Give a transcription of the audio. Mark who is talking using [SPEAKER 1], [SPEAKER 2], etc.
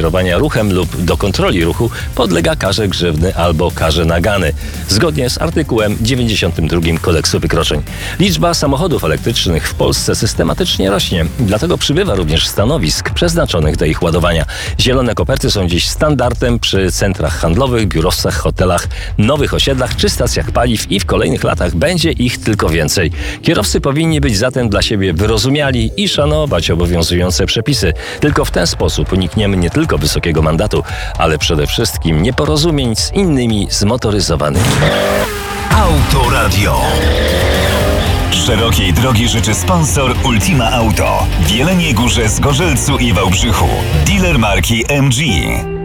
[SPEAKER 1] kierowania ruchem lub do kontroli ruchu podlega karze grzywny albo karze nagany, zgodnie z artykułem 92 Kodeksu Wykroczeń. Liczba samochodów elektrycznych w Polsce systematycznie rośnie, dlatego przybywa również stanowisk przeznaczonych do ich ładowania. Zielone koperty są dziś standardem przy centrach handlowych, biurowcach, hotelach, nowych osiedlach czy stacjach paliw i w kolejnych latach będzie ich tylko więcej. Kierowcy powinni być zatem dla siebie wyrozumiali i szanować obowiązujące przepisy. Tylko w ten sposób unikniemy nie tylko wysokiego mandatu, ale przede wszystkim nieporozumień z innymi zmotoryzowanymi.
[SPEAKER 2] Autoradio. Szerokiej drogi życzy sponsor Ultima Auto. W Jeleniej Górze, Zgorzelcu i Wałbrzychu. Dealer marki MG.